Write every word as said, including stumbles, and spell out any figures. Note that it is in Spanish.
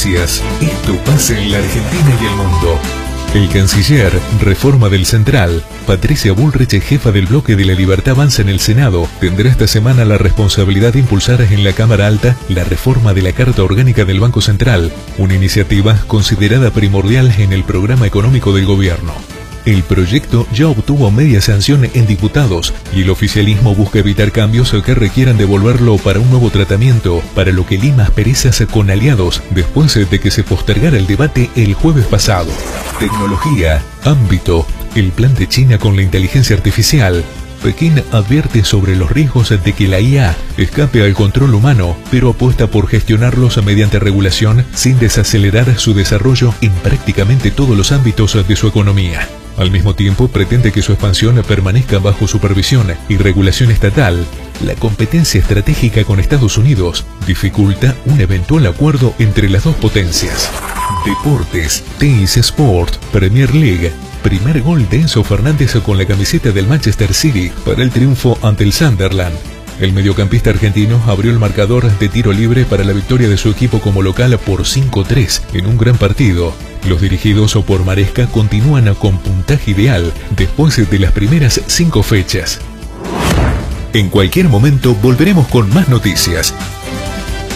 noticias. Esto pasa en la Argentina y el mundo. El canciller, reforma del Central. Patricia Bullrich, jefa del bloque de la Libertad Avanza en el Senado, tendrá esta semana la responsabilidad de impulsar en la Cámara Alta la reforma de la Carta Orgánica del Banco Central, una iniciativa considerada primordial en el programa económico del gobierno. El proyecto ya obtuvo media sanción en diputados y el oficialismo busca evitar cambios que requieran devolverlo para un nuevo tratamiento, para lo que lima asperezas con aliados después de que se postergara el debate el jueves pasado. Tecnología, ámbito, el plan de China con la inteligencia artificial. Pekín advierte sobre los riesgos de que la I A escape al control humano, pero apuesta por gestionarlos mediante regulación sin desacelerar su desarrollo en prácticamente todos los ámbitos de su economía. Al mismo tiempo, pretende que su expansión permanezca bajo supervisión y regulación estatal. La competencia estratégica con Estados Unidos dificulta un eventual acuerdo entre las dos potencias. Deportes, Teis Sport, Premier League. Primer gol de Enzo Fernández con la camiseta del Manchester City para el triunfo ante el Sunderland. El mediocampista argentino abrió el marcador de tiro libre para la victoria de su equipo como local por cinco tres en un gran partido. Los dirigidos por Maresca continúan con puntaje ideal después de las primeras cinco fechas. En cualquier momento volveremos con más noticias.